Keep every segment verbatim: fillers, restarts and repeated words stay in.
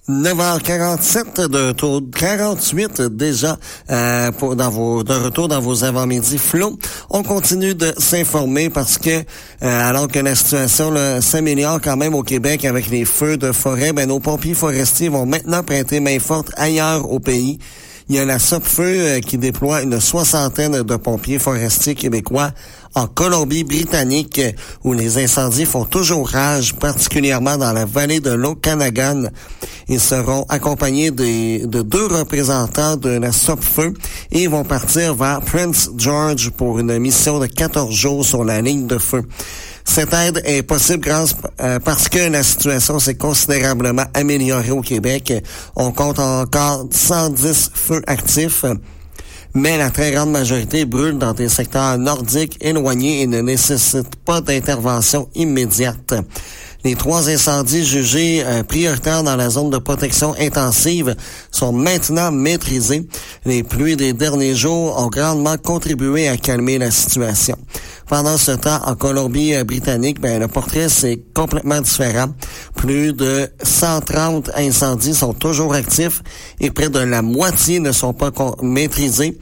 neuf heures quarante-sept de retour, quarante-huit déjà euh, pour dans vos de retour dans vos avant-midi flots. On continue de s'informer parce que euh, alors que la situation là, s'améliore quand même au Québec avec les feux de forêt, ben nos pompiers forestiers vont maintenant prêter main forte ailleurs au pays. Il y a la Sopfeu euh, qui déploie une soixantaine de pompiers forestiers québécois en Colombie-Britannique, où les incendies font toujours rage, particulièrement dans la vallée de l'Okanagan. Ils seront accompagnés des, de deux représentants de la Sopfeu et ils vont partir vers Prince George pour une mission de quatorze jours sur la ligne de feu. Cette aide est possible grâce euh, parce que la situation s'est considérablement améliorée au Québec. On compte encore cent dix feux actifs, mais la très grande majorité brûle dans des secteurs nordiques éloignés et ne nécessitent pas d'intervention immédiate. Les trois incendies jugés euh, prioritaires dans la zone de protection intensive sont maintenant maîtrisés. Les pluies des derniers jours ont grandement contribué à calmer la situation. Pendant ce temps, en Colombie-Britannique, ben, le portrait, c'est complètement différent. Plus de cent trente incendies sont toujours actifs et près de la moitié ne sont pas con- maîtrisés.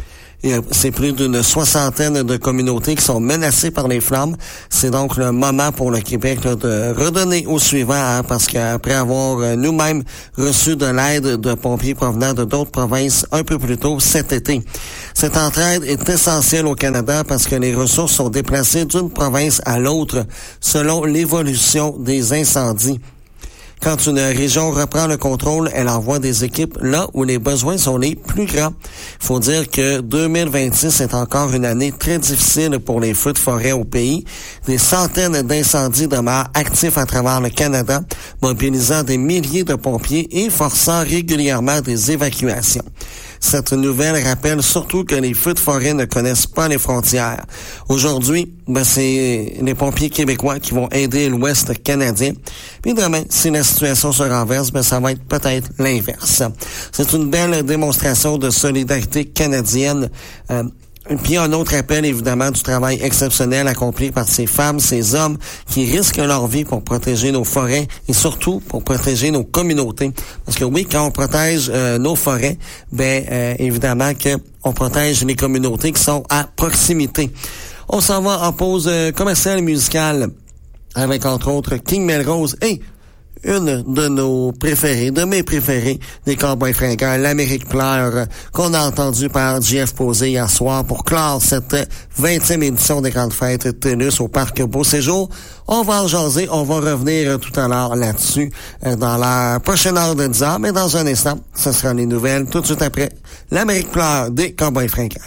C'est plus d'une soixantaine de communautés qui sont menacées par les flammes. C'est donc le moment pour le Québec là, de redonner au suivant, hein, parce qu'après avoir euh, nous-mêmes reçu de l'aide de pompiers provenant de d'autres provinces un peu plus tôt cet été. Cette entraide est essentielle au Canada parce que les ressources sont déplacées d'une province à l'autre selon l'évolution des incendies. Quand une région reprend le contrôle, elle envoie des équipes là où les besoins sont les plus grands. Il faut dire que deux mille vingt-six est encore une année très difficile pour les feux de forêt au pays. Des centaines d'incendies demeurent actifs à travers le Canada, mobilisant des milliers de pompiers et forçant régulièrement des évacuations. Cette nouvelle rappelle surtout que les feux de forêt ne connaissent pas les frontières. Aujourd'hui, ben, c'est les pompiers québécois qui vont aider l'Ouest canadien. Puis demain, si la situation se renverse, ben, ça va être peut-être l'inverse. C'est une belle démonstration de solidarité canadienne. Euh, Puis un autre appel, évidemment, du travail exceptionnel accompli par ces femmes, ces hommes qui risquent leur vie pour protéger nos forêts et surtout pour protéger nos communautés. Parce que oui, quand on protège euh, nos forêts, ben euh, évidemment que on protège les communautés qui sont à proximité. On s'en va en pause euh, commerciale et musicale avec, entre autres, King Melrose et une de nos préférés, de mes préférés, des Cowboys Fringants, l'Amérique pleure, qu'on a entendu par Jeff Posé hier soir pour clore cette vingtième édition des Grandes Fêtes Tennis au Parc Beau Séjour. On va en jaser, on va revenir tout à l'heure là-dessus dans la prochaine heure de dix heures, mais dans un instant, ce sera les nouvelles tout de suite après l'Amérique pleure des Cowboys Fringants.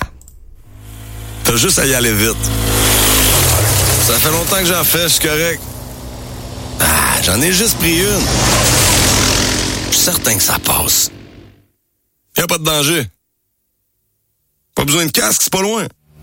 T'as juste à y aller vite. Ça fait longtemps que j'en fais, je suis correct. Ah, j'en ai juste pris une. Je suis certain que ça passe. Y'a pas de danger. Pas besoin de casque, c'est pas loin.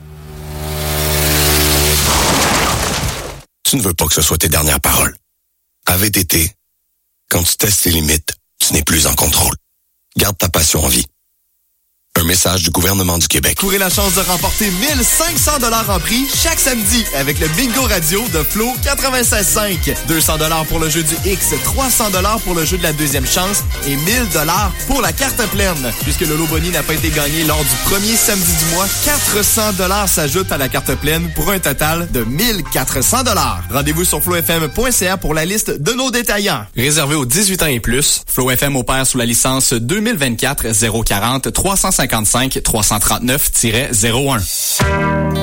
Tu ne veux pas que ce soit tes dernières paroles. À V T T, quand tu testes tes limites, tu n'es plus en contrôle. Garde ta passion en vie. Un message du gouvernement du Québec. Courez la chance de remporter mille cinq cents dollars en prix chaque samedi avec le Bingo Radio de Flo quatre-vingt-seize cinq. deux cents dollars pour le jeu du X, trois cents dollars pour le jeu de la deuxième chance et mille dollars pour la carte pleine. Puisque le lot boni n'a pas été gagné lors du premier samedi du mois, quatre cents dollars s'ajoutent à la carte pleine pour un total de mille quatre cents dollars. Rendez-vous sur flow f m point c a pour la liste de nos détaillants. Réservé aux dix-huit ans et plus, Flow F M opère sous la licence deux mille vingt-quatre zéro quarante trois cent cinquante-cinq trois cent trente-neuf zéro un.